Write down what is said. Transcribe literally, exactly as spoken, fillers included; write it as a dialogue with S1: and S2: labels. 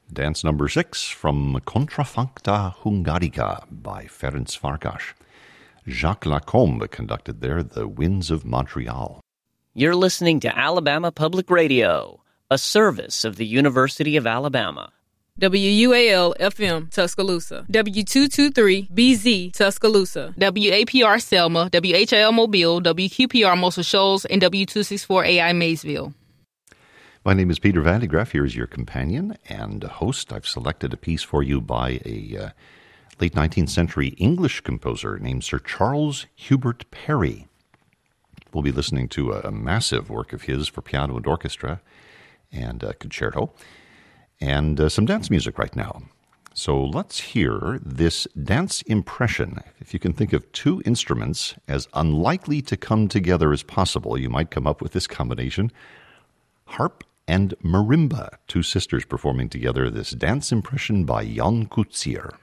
S1: Dance number six from Contrafuncta Hungarica by Ferenc Farkas. Jacques Lacombe conducted there The Winds of Montreal.
S2: You're listening to Alabama Public Radio, a service of the University of Alabama.
S3: W U A L F M Tuscaloosa, W two twenty-three B Z Tuscaloosa,
S4: W A P R Selma, W H L Mobile, W Q P R Muscle Shoals, and W two sixty-four A I Maysville.
S1: My name is Peter Vandegraff. Here is your companion and host. I've selected a piece for you by a uh, late nineteenth century English composer named Sir Charles Hubert Parry. We'll be listening to a, a massive work of his for piano and orchestra and uh, concerto, and uh, some dance music right now. So let's hear this dance impression. If you can think of two instruments as unlikely to come together as possible, you might come up with this combination: harp and marimba, two sisters performing together this dance impression by Jan Kutsier.